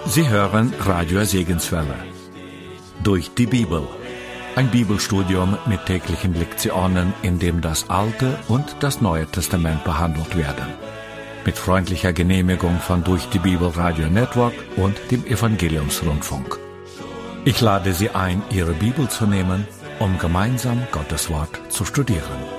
Sie hören Radio Segenswelle. Durch die Bibel. Ein Bibelstudium mit täglichen Lektionen, in dem das Alte und das Neue Testament behandelt werden. Mit freundlicher Genehmigung von Durch die Bibel Radio Network und dem Evangeliumsrundfunk. Ich lade Sie ein, Ihre Bibel zu nehmen, um gemeinsam Gottes Wort zu studieren.